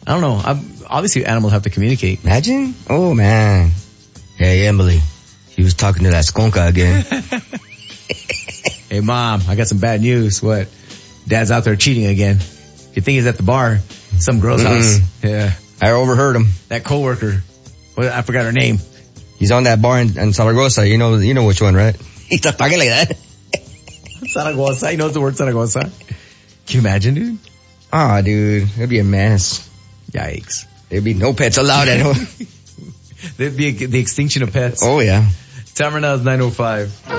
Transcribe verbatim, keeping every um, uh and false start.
I don't know. I'm, obviously, animals have to communicate. Imagine? Oh, man. Hey, Emily. She was talking to that skunka again. Hey, Mom, I got some bad news. What? Dad's out there cheating again. You think he's at the bar? Some girl's Mm-mm. house. Yeah. I overheard him. That coworker. Well, I forgot her name. He's on that bar in, in Zaragoza. You know, you know which one, right? He's talking like that. Zaragoza. He knows the word Zaragoza. Can you imagine, dude? Ah, oh, dude. It'd be a mess. Yikes. There'd be no pets allowed at home. There'd be a, the extinction of pets. Oh, yeah. Time right now is nine oh five.